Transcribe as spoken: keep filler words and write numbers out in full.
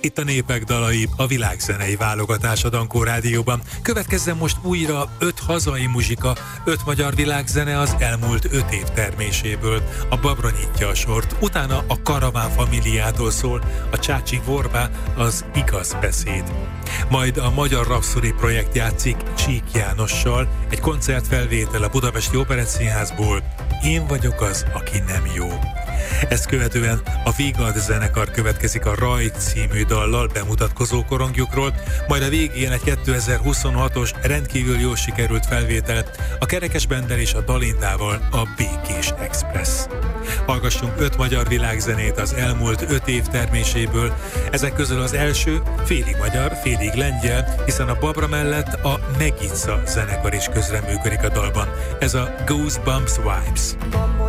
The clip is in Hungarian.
Itt a Népek dalai, a világzenei válogatás a Dankó Rádióban. Következzen most újra öt hazai muzsika, öt magyar világzene az elmúlt öt év terméséből. A Babra nyitja a sort, utána a Karaván Familiától szól, a Csácsik Vorbá az Igaz beszéd. Majd a Magyar Rapszori projekt játszik Csík Jánossal, egy koncertfelvétel a Budapesti Operettszínházból, Én vagyok az, aki nem jó. Ezt követően a Vigad zenekar következik a Rajt című dallal bemutatkozó korongjukról, majd a végén egy kétezer-huszonhatos rendkívül jól sikerült felvétel a Kerekes Benddel és a Dalindával, a Békés Express. Hallgassunk öt magyar világzenét az elmúlt öt év terméséből, ezek közül az első félig magyar, félig lengyel, hiszen a Babra mellett a Megica zenekar is közreműködik a dalban. Ez a Goosebumps Vibes.